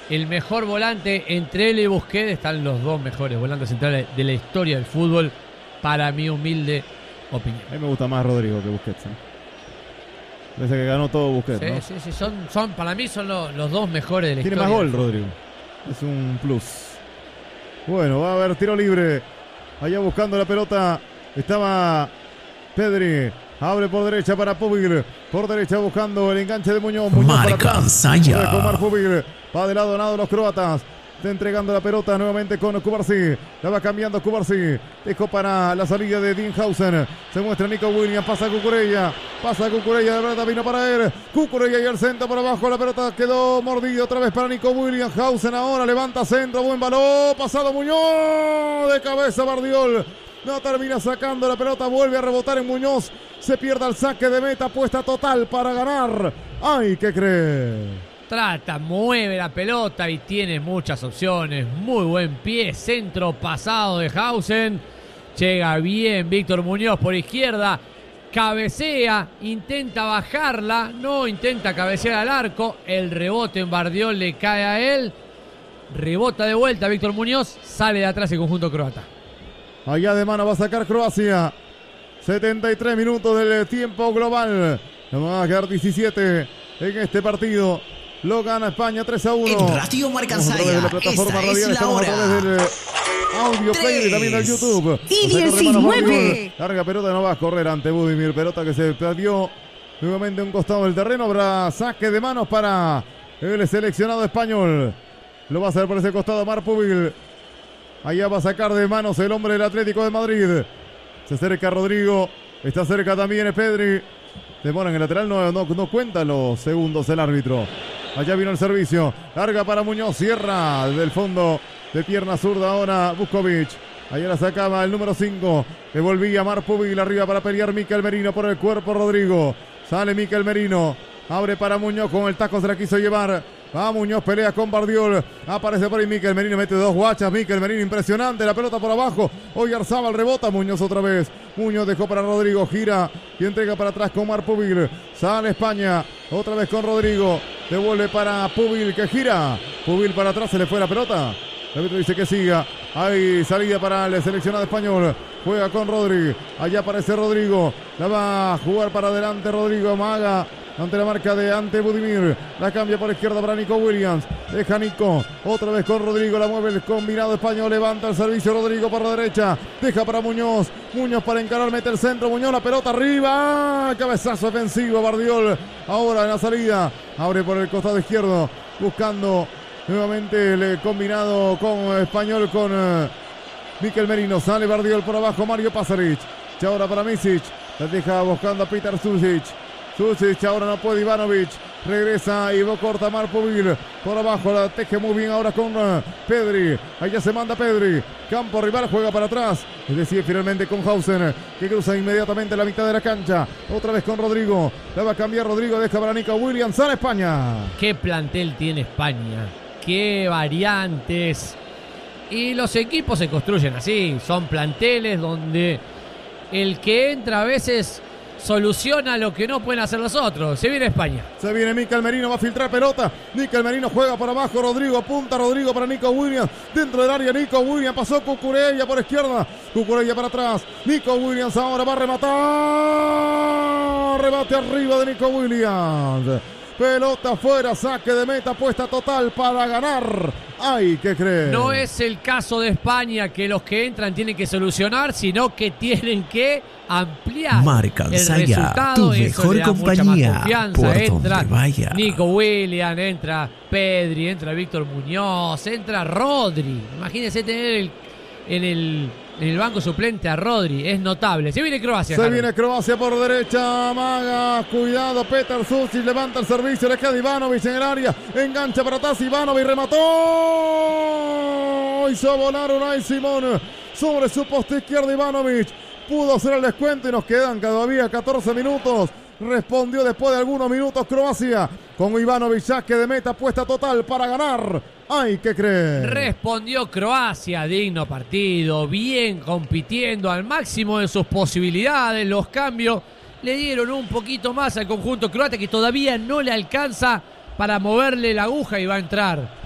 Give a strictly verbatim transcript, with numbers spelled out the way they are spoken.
el mejor volante entre él y Busquets. Están los dos mejores volantes centrales de la historia del fútbol, para mi humilde opinión. A mí me gusta más Rodrigo que Busquets, ¿eh? Parece que ganó todo Busquets, sí, ¿no? Sí, sí, son, son, para mí son los, los dos mejores de la Tiene historia. Tiene más gol Rodrigo. Es un plus. Bueno, va a haber tiro libre. Allá buscando la pelota estaba Pedri. Abre por derecha para Pubil. Por derecha buscando el enganche de Muñoz. Muñoz para atrás. Omar Pubil. Va de lado a lado los croatas. Está entregando la pelota nuevamente con Cubarsí. La va cambiando Cubarsí. Dejó para la salida de Dinhausen. Se muestra Nico Williams. Pasa Cucurella. Pasa Cucurella. De verdad vino para él. Cucurella y el centro por abajo. La pelota quedó mordida otra vez para Nico Williams. Hausen ahora levanta centro. Buen balón. Pasado Muñoz. De cabeza Bardiol. No termina sacando la pelota. Vuelve a rebotar en Muñoz. Se pierde el saque de meta. Apuesta total para ganar. ¡Ay, qué cree! Trata, mueve la pelota y tiene muchas opciones. Muy buen pie, centro pasado de Hausen. Llega bien Víctor Muñoz por izquierda. Cabecea, intenta bajarla. No intenta cabecear al arco. El rebote en Bardiol le cae a él. Rebota de vuelta Víctor Muñoz. Sale de atrás el conjunto croata. Allá de mano va a sacar Croacia. setenta y tres minutos del tiempo global. Nos van a quedar diecisiete en este partido. Lo gana España tres a uno. En Radio Marcansaya, la plataforma esta radial, es la hora. a través del audio player y también del YouTube. Y diecinueve. Larga pelota, no va a correr ante Budimir. Pelota que se perdió nuevamente a un costado del terreno. Habrá saque de manos para el seleccionado español. Lo va a hacer por ese costado Mar Pubil. Allá va a sacar de manos el hombre del Atlético de Madrid. Se acerca Rodrigo. Está cerca también Pedri. Demora en el lateral, no, no, no cuenta los segundos el árbitro. Allá vino el servicio. Larga para Muñoz. Cierra del fondo de pierna zurda ahora Vuskovic. Allá la sacaba el número cinco. Devolvía Mar Pubil arriba para pelear Mikel Merino por el cuerpo Rodrigo. Sale Mikel Merino. Abre para Muñoz, con el taco se la quiso llevar. Va Muñoz, pelea con Bardiol. Aparece por ahí Mikel Merino, mete dos guachas. Mikel Merino, impresionante. La pelota por abajo. Oyarzabal rebota. Muñoz otra vez. Muñoz dejó para Rodrigo. Gira y entrega para atrás con Mar Pubil. Sale España. Otra vez con Rodrigo. Devuelve para Pubil que gira. Pubil para atrás, se le fue la pelota. El árbitro dice que siga. Hay salida para el seleccionado español. Juega con Rodri. Allá aparece Rodrigo. La va a jugar para adelante Rodrigo. Maga ante la marca de ante Budimir. La cambia por izquierda para Nico Williams. Deja Nico. Otra vez con Rodrigo. La mueve el combinado español. Levanta el servicio Rodrigo por la derecha. Deja para Muñoz. Muñoz para encarar. Mete el centro. Muñoz la pelota arriba. Cabezazo ofensivo. Bardiol. Ahora en la salida. Abre por el costado izquierdo. Buscando nuevamente el combinado con español con uh, Mikel Merino. Sale Bardiol por abajo. Mario Pasaric. Y ahora para Misic. La deja buscando a Petar Susic. Susic, ahora no puede Ivanovic. Regresa y va corta Mar Pubil. Por abajo la teje muy bien ahora con uh, Pedri. Allá se manda Pedri. Campo rival, juega para atrás. Y decide finalmente con Hausen, que cruza inmediatamente la mitad de la cancha. Otra vez con Rodrigo. La va a cambiar Rodrigo. Deja para Nico Williams. Sale España. Qué plantel tiene España. Qué variantes. Y los equipos se construyen así. Son planteles donde el que entra a veces soluciona lo que no pueden hacer los otros. Se viene España. Se viene Mikel Merino, va a filtrar pelota. Mikel Merino juega por abajo. Rodrigo apunta. Rodrigo para Nico Williams. Dentro del área Nico Williams. Pasó Cucurella por izquierda. Cucurella para atrás. Nico Williams ahora va a rematar. Rebate arriba de Nico Williams. Pelota afuera, saque de meta, apuesta total para ganar. ¡Ay, qué crees! No es el caso de España que los que entran tienen que solucionar, sino que tienen que ampliar Marcansaya, el resultado. tu Eso mejor le da compañía, mucha más confianza. por Entra donde vaya. Nico Williams, entra Pedri, entra Víctor Muñoz, entra Rodri. Imagínense tener el, en el... en el banco suplente a Rodri, es notable. Se viene Croacia. Se Carlos. viene Croacia por derecha. Maga, cuidado. Petar Susic levanta el servicio. Le queda Ivanovic en el área. Engancha para atrás. Ivanovic remató. Hizo volar Unai Simón sobre su poste izquierdo. Ivanovic pudo hacer el descuento y nos quedan todavía catorce minutos. Respondió después de algunos minutos Croacia con Ivanovic, saque de meta, apuesta total para ganar. ¡Ay, qué crees! Respondió Croacia, digno partido, bien compitiendo al máximo de sus posibilidades. Los cambios le dieron un poquito más al conjunto croata, que todavía no le alcanza para moverle la aguja y va a entrar